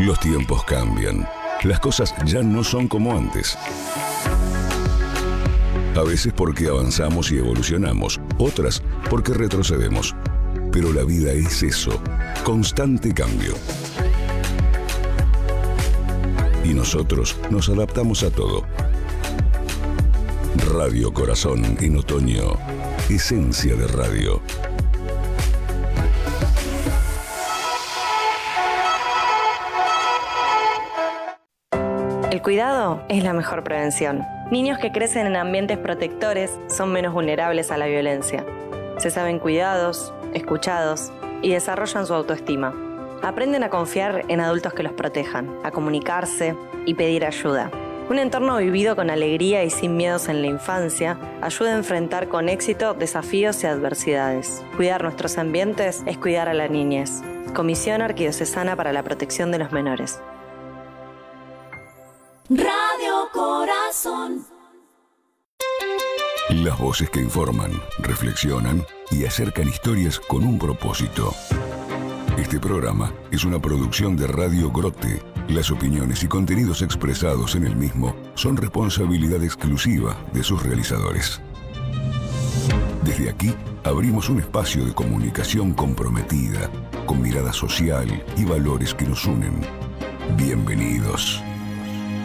Los tiempos cambian. Las cosas ya no son como antes. A veces porque avanzamos y evolucionamos, otras porque retrocedemos. Pero la vida es eso, constante cambio. Y nosotros nos adaptamos a todo. Radio Corazón en otoño. Esencia de radio. El cuidado es la mejor prevención. Niños que crecen en ambientes protectores son menos vulnerables a la violencia. Se saben cuidados, escuchados y desarrollan su autoestima. Aprenden a confiar en adultos que los protejan, a comunicarse y pedir ayuda. Un entorno vivido con alegría y sin miedos en la infancia ayuda a enfrentar con éxito desafíos y adversidades. Cuidar nuestros ambientes es cuidar a la niñez. Comisión Arquidiocesana para la Protección de los Menores. Radio Corazón. Las voces que informan, reflexionan y acercan historias con un propósito. Este programa es una producción de Radio Grote. Las opiniones y contenidos expresados en el mismo son responsabilidad exclusiva de sus realizadores. Desde aquí abrimos un espacio de comunicación comprometida, con mirada social y valores que nos unen. Bienvenidos.